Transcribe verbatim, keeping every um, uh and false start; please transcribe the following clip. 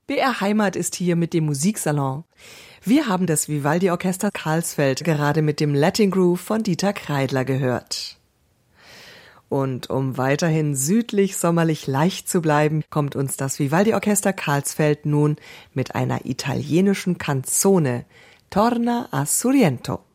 B R Heimat ist hier mit dem Musiksalon. Wir haben das Vivaldi-Orchester Karlsfeld gerade mit dem Latin Groove von Dieter Kreidler gehört. Und um weiterhin südlich sommerlich leicht zu bleiben, kommt uns das Vivaldi-Orchester Karlsfeld nun mit einer italienischen Canzone, Torna a Sorrento.